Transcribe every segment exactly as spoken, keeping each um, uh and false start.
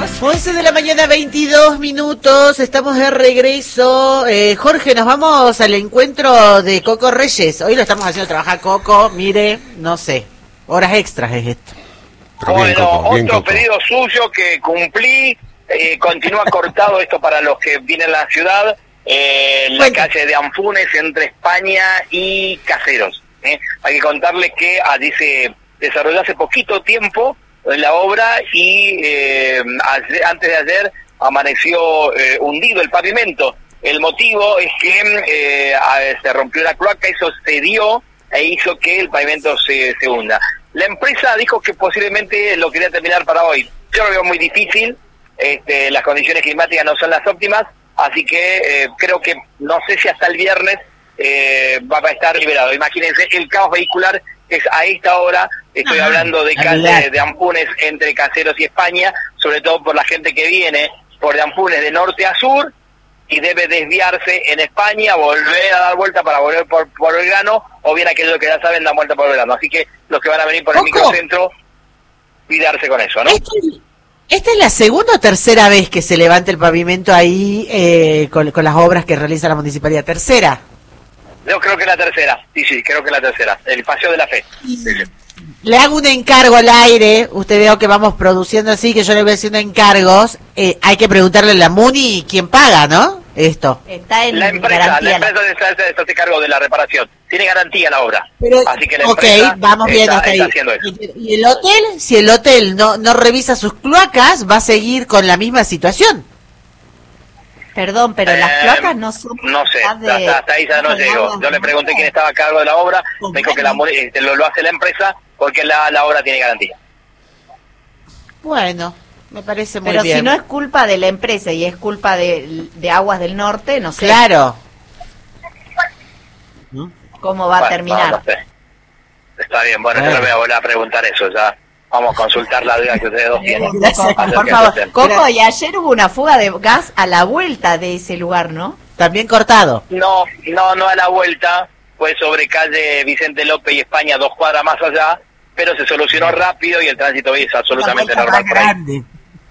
once de la mañana, veintidós minutos, estamos de regreso. Eh, Jorge, nos vamos al encuentro de Coco Reyes. Hoy lo estamos haciendo trabajar Coco, mire, no sé, horas extras es esto. Pero bueno, bien, Coco, bien, otro Coco. Pedido suyo que cumplí, eh, continúa cortado esto para los que vienen a la ciudad, eh, la Cuenta. calle de Anfunes entre España y Caseros. ¿eh? Hay que contarles que allí se desarrolló hace poquito tiempo la obra y eh, antes de ayer amaneció eh, hundido el pavimento. El motivo es que eh, se rompió la cloaca, eso cedió e hizo que el pavimento se, se hunda. La empresa dijo que posiblemente lo quería terminar para hoy. Yo lo veo muy difícil, este, las condiciones climáticas no son las óptimas, así que eh, creo que no sé si hasta el viernes eh, va a estar liberado. Imagínense el caos vehicular que es a esta hora. Estoy Ajá, hablando de calle de Ampunes entre Caseros y España, sobre todo por la gente que viene por de Ampunes de norte a sur y debe desviarse en España, volver a dar vuelta para volver por, por Belgrano, o bien aquellos que ya saben dan vuelta por Belgrano. Así que los que van a venir por el Coco, microcentro, cuidarse con eso, ¿no? Esta es, esta es la segunda o tercera vez que se levanta el pavimento ahí eh, con, con las obras que realiza la municipalidad. ¿Tercera? Yo creo que la tercera, sí, sí, creo que la tercera, el Paseo de la Fe. Sí, sí. Le hago un encargo al aire, usted veo que vamos produciendo así, que yo le voy haciendo encargos, eh, hay que preguntarle a la MUNI quién paga, ¿no? Esto. Está en la empresa, garantía. La empresa está, está, está a cargo de la reparación, tiene garantía la obra. Pero, así que la ok, empresa vamos bien está, hasta ahí. Está haciendo eso. ¿Y el hotel? Si el hotel no, no revisa sus cloacas, va a seguir con la misma situación. Perdón, pero eh, las cloacas no son... No sé, de... hasta, hasta ahí ya no llegó. Yo le pregunté quién estaba a cargo de la obra, me dijo que la, lo, lo hace la empresa porque la, la obra tiene garantía. Bueno, me parece muy pero bien. Pero si no es culpa de la empresa y es culpa de, de Aguas del Norte, no sé. Claro. ¿Cómo va bueno, a terminar? No, no sé. Está bien, bueno, bueno, yo no me voy a volver a preguntar eso ya. Vamos a consultar la duda que ustedes dos tienen. Gracias, por favor. Coco, y ayer hubo una fuga de gas a la vuelta de ese lugar, ¿no? También cortado. No, no, no a la vuelta. Fue sobre calle Vicente López y España, dos cuadras más allá, pero se solucionó rápido y el tránsito hoy es absolutamente normal por ahí.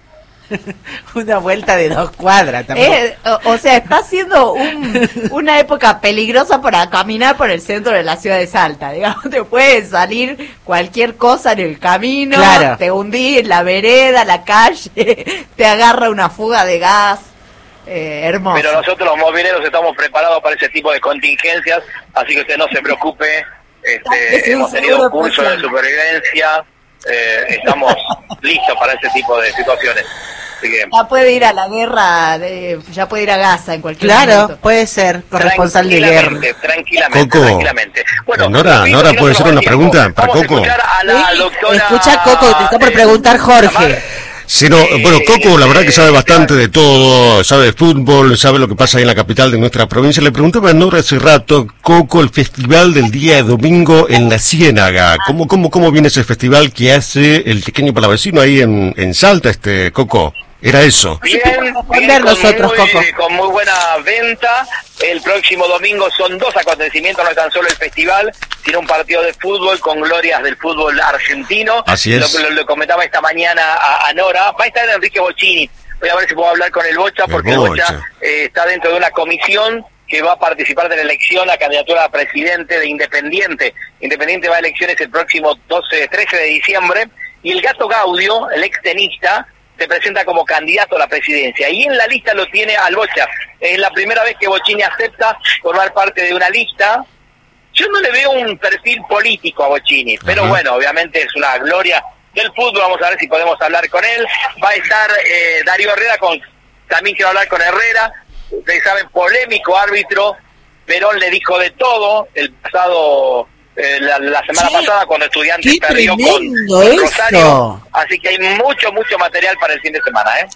Una vuelta de dos cuadras también. Eh, o, o sea, está siendo un, una época peligrosa para caminar por el centro de la ciudad de Salta. Digamos, te puede salir cualquier cosa en el camino, claro. Te hundís en la vereda, la calle, te agarra una fuga de gas. Eh, hermoso. Pero nosotros los mobileros estamos preparados para ese tipo de contingencias, así que usted no se preocupe. Este, hemos tenido cursos de supervivencia, eh, estamos listos para ese tipo de situaciones. Así que, ya puede ir a la guerra, de, ya puede ir a Gaza en cualquier claro, momento. Claro, puede ser corresponsal de guerra. Tranquilamente, Coco, tranquilamente. Bueno, Nora, Nora, ¿puede ser una pregunta para Coco? A la doctora, escucha, Coco, te está por preguntar Jorge. Sí, no, bueno, Coco, la verdad que sabe bastante de todo, sabe de fútbol, sabe lo que pasa ahí en la capital de nuestra provincia. Le preguntaba a Nora hace rato, Coco, el festival del día de domingo en la Ciénaga. ¿Cómo, cómo, cómo viene ese festival que hace el Pequeño Palavecino ahí en, en Salta, este Coco? Era eso. Bien, bien, nosotros, con, muy, con muy buena venta. El próximo domingo son dos acontecimientos, no tan solo el festival, sino un partido de fútbol con glorias del fútbol argentino. Así es. Lo, lo, lo comentaba esta mañana a, a Nora. Va a estar Enrique Bocchini. Voy a ver si puedo hablar con el Bocha, porque el Bocha, el Bocha eh, está dentro de una comisión que va a participar de la elección a candidatura a presidente de Independiente. Independiente va a elecciones el próximo doce, trece de diciembre. Y el Gato Gaudio, el ex tenista, se presenta como candidato a la presidencia, y en la lista lo tiene al Bocha. Es la primera vez que Bocchini acepta formar parte de una lista. Yo no le veo un perfil político a Bocchini, pero uh-huh. bueno, obviamente es una gloria del fútbol. Vamos a ver si podemos hablar con él. Va a estar eh, Darío Herrera, con también quiero hablar con Herrera. Ustedes saben, polémico árbitro. Verón le dijo de todo el pasado... Eh, la, la semana sí, pasada cuando Estudiantes perdió con, con Rosario, así que hay mucho, mucho material para el fin de semana, ¿eh?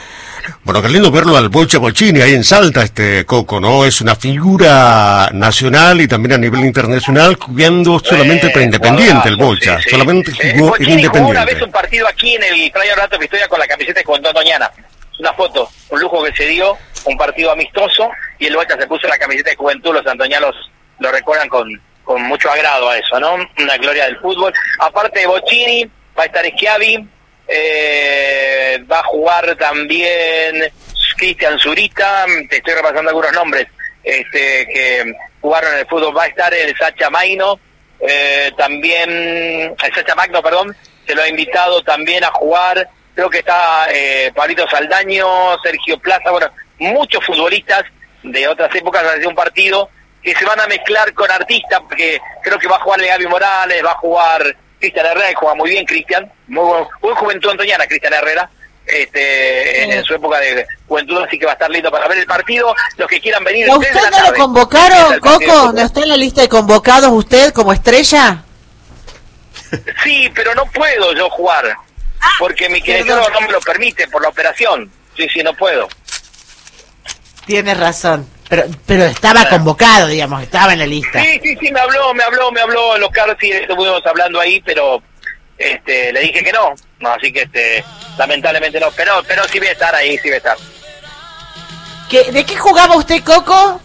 Bueno, qué lindo verlo al Bocha Bocchini ahí en Salta, este Coco, ¿no? Es una figura nacional y también a nivel internacional, jugando solamente eh, para Independiente, el Bocha, sí, sí. solamente jugó eh, en Independiente. Jugó una vez un partido aquí en el Playa Rato Pistoia con la camiseta de Juventud Doñana, una foto, un lujo que se dio, un partido amistoso, y el Bocha se puso la camiseta de Juventud, los antoñanos lo recuerdan con con mucho agrado a eso, ¿no? Una gloria del fútbol. Aparte de Bocchini, va a estar Schiavi, eh, va a jugar también Cristian Zurita, te estoy repasando algunos nombres este que jugaron en el fútbol. Va a estar el Sacha Magno, eh, también el Sacha Magno, perdón, se lo ha invitado también a jugar. Creo que está eh, Pablito Saldaño, Sergio Plaza, bueno, muchos futbolistas de otras épocas de un partido que se van a mezclar con artistas, porque creo que va a jugar Gaby Morales, va a jugar Cristian Herrera, que juega muy bien Cristian, muy buen, muy juventud antoniana Cristian Herrera, este en, en su época de juventud, así que va a estar lindo para ver el partido. Los que quieran venir. ¿A usted no lo convocaron, Coco? ¿No está en la lista de convocados usted como estrella? Sí, pero no puedo yo jugar, porque mi kinesiólogo no me lo permite por la operación. Sí, sí, no puedo. Tienes razón, pero pero estaba claro. convocado, digamos, estaba en la lista. Sí, sí, sí, me habló, me habló, me habló en los carros, sí, estuvimos hablando ahí, pero este le dije que no, no, así que este lamentablemente no, pero pero sí voy a estar ahí, sí voy a estar. ¿Qué, ¿De qué jugaba usted, Coco?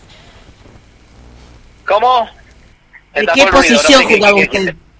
¿Cómo? ¿De qué posición no sé jugaba qué, qué, usted? Qué,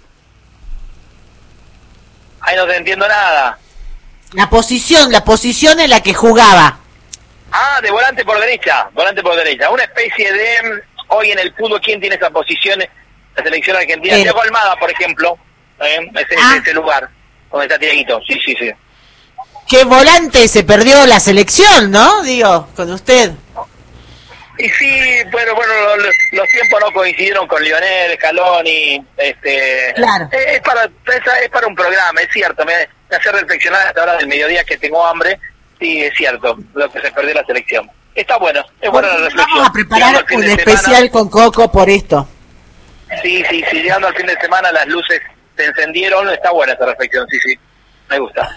Ay, no te entiendo nada. La posición, la posición en la que jugaba. Ah, de volante por derecha, volante por derecha. Una especie de, hoy en el fútbol, ¿quién tiene esa posición? La selección argentina. Eh. Diego Almada, por ejemplo, ¿eh? ese, ah. ese lugar, donde está Tiaguito. Sí, sí, sí. ¿Qué volante se perdió la selección, no? Digo, con usted. Y sí, bueno, bueno, los, los tiempos no coincidieron con Lionel, Scaloni, este... Claro. Es, es, para, es, es para un programa, es cierto, me, me hace reflexionar hasta ahora del mediodía que tengo hambre. Sí, es cierto, lo que se perdió la selección. Está bueno, es buena la reflexión. Vamos a preparar un especial semana, con Coco por esto. Sí, sí, sí, llegando al fin de semana las luces se encendieron, está buena esa reflexión, sí, sí, me gusta.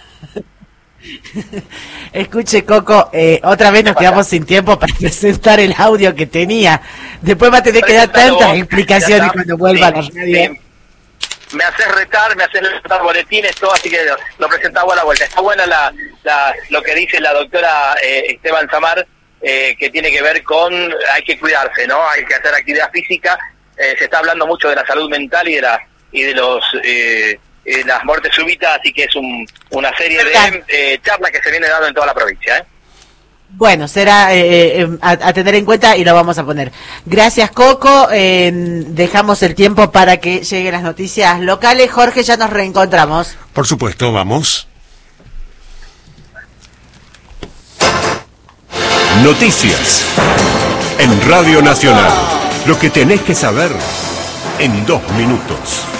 Escuche, Coco, eh, otra vez nos quedamos sin tiempo para presentar el audio que tenía. Después va a tener que dar tantas vos, explicaciones cuando vuelva sí, a la radio. Sí. Me haces retar, me haces retar boletines, todo, así que lo, lo presentaba a la vuelta. Está buena la, la, lo que dice la doctora eh, Esteban Samar, eh, que tiene que ver con, hay que cuidarse, ¿no? Hay que hacer actividad física. Eh, se está hablando mucho de la salud mental y de la y de los eh, eh, las muertes súbitas, así que es un, una serie de eh, charlas que se viene dando en toda la provincia, ¿eh? Bueno, será eh, eh, a, a tener en cuenta y lo vamos a poner. Gracias, Coco. Eh, dejamos el tiempo para que lleguen las noticias locales. Jorge, ya nos reencontramos. Por supuesto, vamos. Noticias en Radio Nacional. Lo que tenés que saber en dos minutos.